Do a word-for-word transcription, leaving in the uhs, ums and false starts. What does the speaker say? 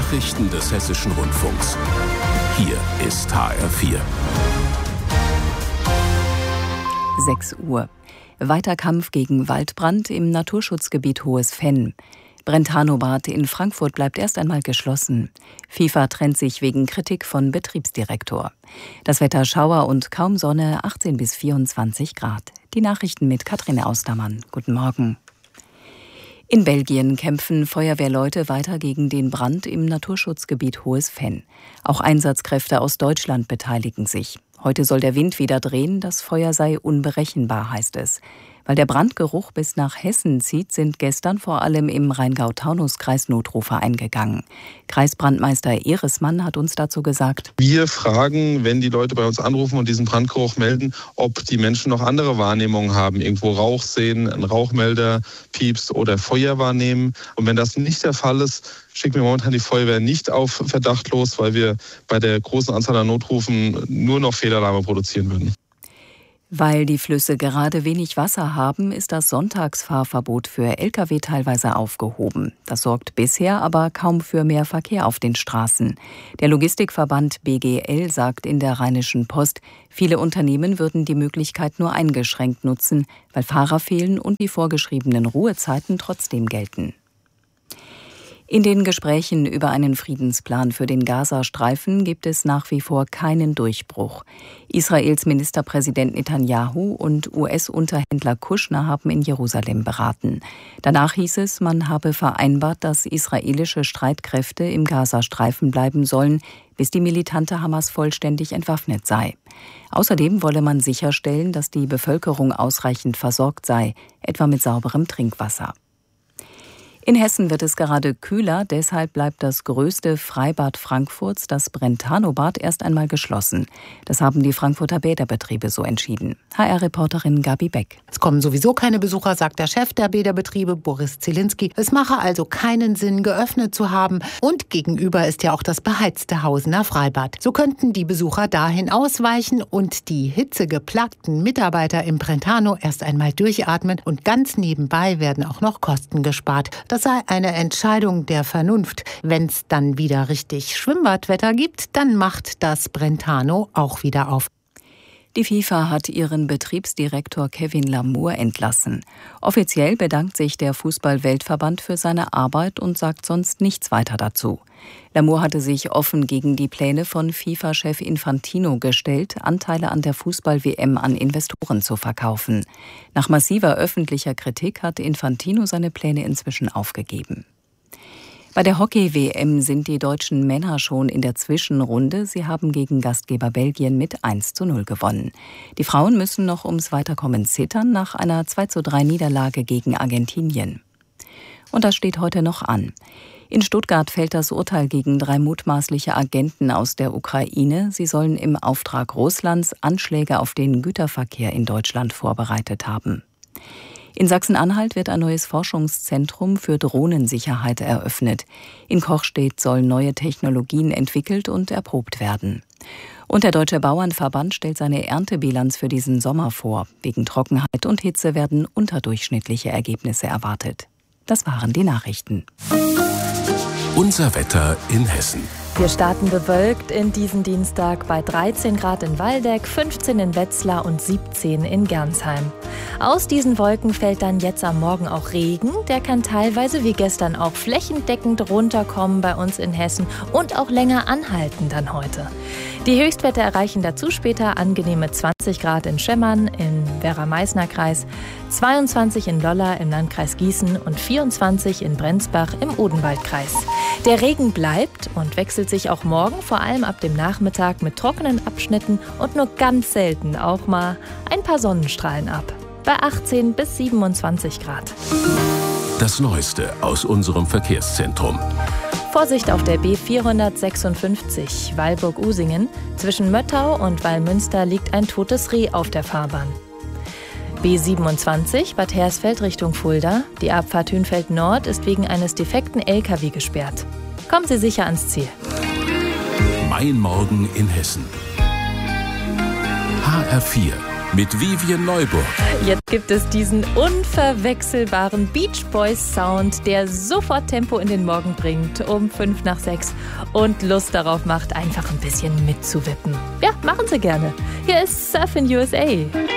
Nachrichten des Hessischen Rundfunks. Hier ist H R vier. sechs Uhr. Weiter Kampf gegen Waldbrand im Naturschutzgebiet Hohes Venn. Brentano-Bad in Frankfurt bleibt erst einmal geschlossen. FIFA trennt sich wegen Kritik von Betriebsdirektor. Das Wetter Schauer und kaum Sonne, achtzehn bis vierundzwanzig Grad. Die Nachrichten mit Katrin Austermann. Guten Morgen. In Belgien kämpfen Feuerwehrleute weiter gegen den Brand im Naturschutzgebiet Hohes Venn. Auch Einsatzkräfte aus Deutschland beteiligen sich. Heute soll der Wind wieder drehen, das Feuer sei unberechenbar, heißt es. Weil der Brandgeruch bis nach Hessen zieht, sind gestern vor allem im Rheingau-Taunus-Kreis Notrufe eingegangen. Kreisbrandmeister Ehresmann hat uns dazu gesagt: Wir fragen, wenn die Leute bei uns anrufen und diesen Brandgeruch melden, ob die Menschen noch andere Wahrnehmungen haben, irgendwo Rauch sehen, ein Rauchmelder piepst oder Feuer wahrnehmen. Und wenn das nicht der Fall ist, schicken wir momentan die Feuerwehr nicht auf Verdacht los, weil wir bei der großen Anzahl an Notrufen nur noch Fehlalarme produzieren würden. Weil die Flüsse gerade wenig Wasser haben, ist das Sonntagsfahrverbot für L K W teilweise aufgehoben. Das sorgt bisher aber kaum für mehr Verkehr auf den Straßen. Der Logistikverband B G L sagt in der Rheinischen Post, viele Unternehmen würden die Möglichkeit nur eingeschränkt nutzen, weil Fahrer fehlen und die vorgeschriebenen Ruhezeiten trotzdem gelten. In den Gesprächen über einen Friedensplan für den Gazastreifen gibt es nach wie vor keinen Durchbruch. Israels Ministerpräsident Netanyahu und U S-Unterhändler Kushner haben in Jerusalem beraten. Danach hieß es, man habe vereinbart, dass israelische Streitkräfte im Gazastreifen bleiben sollen, bis die militante Hamas vollständig entwaffnet sei. Außerdem wolle man sicherstellen, dass die Bevölkerung ausreichend versorgt sei, etwa mit sauberem Trinkwasser. In Hessen wird es gerade kühler, deshalb bleibt das größte Freibad Frankfurts, das Brentano-Bad, erst einmal geschlossen. Das haben die Frankfurter Bäderbetriebe so entschieden. H R-Reporterin Gabi Beck. Es kommen sowieso keine Besucher, sagt der Chef der Bäderbetriebe, Boris Zielinski. Es mache also keinen Sinn, geöffnet zu haben. Und gegenüber ist ja auch das beheizte Hausener Freibad. So könnten die Besucher dahin ausweichen und die hitzegeplagten Mitarbeiter im Brentano erst einmal durchatmen. Und ganz nebenbei werden auch noch Kosten gespart. Das sei eine Entscheidung der Vernunft. Wenn es dann wieder richtig Schwimmbadwetter gibt, dann macht das Brentano auch wieder auf. Die FIFA hat ihren Betriebsdirektor Kevin Lamour entlassen. Offiziell bedankt sich der Fußball-Weltverband für seine Arbeit und sagt sonst nichts weiter dazu. Lamour hatte sich offen gegen die Pläne von FIFA-Chef Infantino gestellt, Anteile an der Fußball-W M an Investoren zu verkaufen. Nach massiver öffentlicher Kritik hat Infantino seine Pläne inzwischen aufgegeben. Bei der Hockey-W M sind die deutschen Männer schon in der Zwischenrunde. Sie haben gegen Gastgeber Belgien mit eins zu null gewonnen. Die Frauen müssen noch ums Weiterkommen zittern nach einer zwei zu drei Niederlage gegen Argentinien. Und das steht heute noch an. In Stuttgart fällt das Urteil gegen drei mutmaßliche Agenten aus der Ukraine. Sie sollen im Auftrag Russlands Anschläge auf den Güterverkehr in Deutschland vorbereitet haben. In Sachsen-Anhalt wird ein neues Forschungszentrum für Drohnensicherheit eröffnet. In Kochstedt sollen neue Technologien entwickelt und erprobt werden. Und der Deutsche Bauernverband stellt seine Erntebilanz für diesen Sommer vor. Wegen Trockenheit und Hitze werden unterdurchschnittliche Ergebnisse erwartet. Das waren die Nachrichten. Unser Wetter in Hessen. Wir starten bewölkt in diesen Dienstag bei dreizehn Grad in Waldeck, fünfzehn in Wetzlar und siebzehn in Gernsheim. Aus diesen Wolken fällt dann jetzt am Morgen auch Regen. Der kann teilweise wie gestern auch flächendeckend runterkommen bei uns in Hessen und auch länger anhalten dann heute. Die Höchstwerte erreichen dazu später angenehme zwanzig Grad in Schemmern im Werra-Meißner-Kreis, zweiundzwanzig in Lollar im Landkreis Gießen und vierundzwanzig in Brenzbach im Odenwaldkreis. Der Regen bleibt und wechselt sich auch morgen, vor allem ab dem Nachmittag, mit trockenen Abschnitten und nur ganz selten auch mal ein paar Sonnenstrahlen ab. Bei achtzehn bis siebenundzwanzig Grad. Das Neueste aus unserem Verkehrszentrum. Vorsicht auf der B vierhundertsechsundfünfzig Weilburg-Usingen. Zwischen Möttau und Wallmünster liegt ein totes Reh auf der Fahrbahn. B siebenundzwanzig Bad Hersfeld Richtung Fulda. Die Abfahrt Hünfeld Nord ist wegen eines defekten L K W gesperrt. Kommen Sie sicher ans Ziel. Mein Morgen in Hessen. H R vier mit Vivian Neuburg. Jetzt gibt es diesen unverwechselbaren Beach Boys Sound, der sofort Tempo in den Morgen bringt, um fünf nach sechs und Lust darauf macht, einfach ein bisschen mitzuwippen. Ja, machen Sie gerne. Hier ist Surfin' U S A.